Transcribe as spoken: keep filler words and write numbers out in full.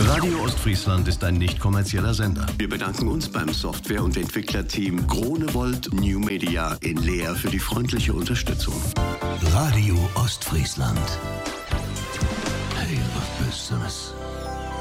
Radio Ostfriesland ist ein nicht kommerzieller Sender. Wir bedanken uns beim Software- und Entwicklerteam Gronewold New Media in Leer für die freundliche Unterstützung. Radio Ostfriesland. Hey, was Besseres.